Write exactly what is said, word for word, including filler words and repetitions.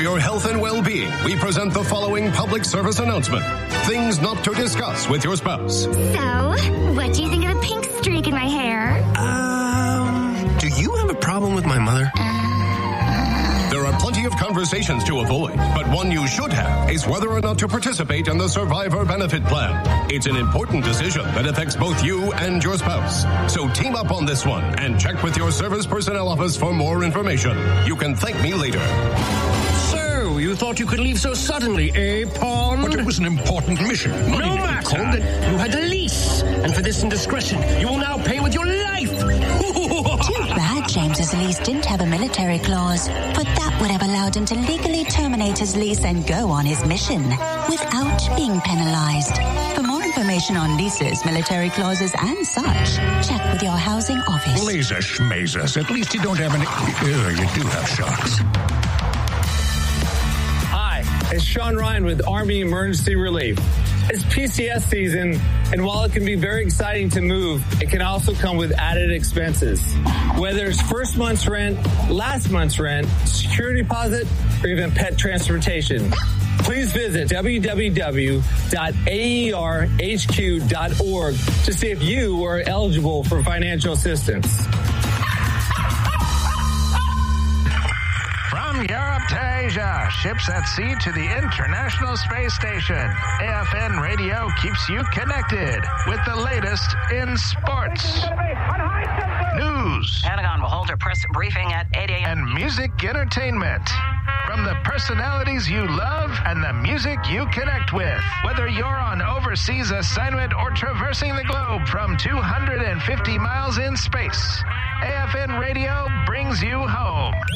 your health and well-being, we present the following public service announcement. Things not to discuss with your spouse. So, what do you think of the pink streak in my hair? Um, do you have a problem with my mother? There are plenty of conversations to avoid, but one you should have is whether or not to participate in the Survivor Benefit Plan. It's an important decision that affects both you and your spouse. So team up on this one and check with your service personnel office for more information. You can thank me later. So, you thought you could leave so suddenly, eh, Pond? But it was an important mission. No matter. You had a lease, and for this indiscretion, you will now pay with your life. Too bad James's lease didn't have a military clause, but that would have allowed him to legally terminate his lease and go on his mission without being penalized. For more information on leases, military clauses, and such, check with your housing office. Laser schmazers. At least you don't have any... Uh, you do have shocks. Hi, it's Sean Ryan with Army Emergency Relief. It's P C S season, and while it can be very exciting to move, it can also come with added expenses. Whether it's first month's rent, last month's rent, security deposit, or even pet transportation. Please visit w w w dot a e r h q dot org to see if you are eligible for financial assistance. From Europe to Asia, ships at sea to the International Space Station, A F N Radio keeps you connected with the latest in sports, news, Pentagon will hold a press briefing at eight a.m. and music entertainment. From the personalities you love and the music you connect with. Whether you're on overseas assignment or traversing the globe from two hundred fifty miles in space, A F N Radio brings you home.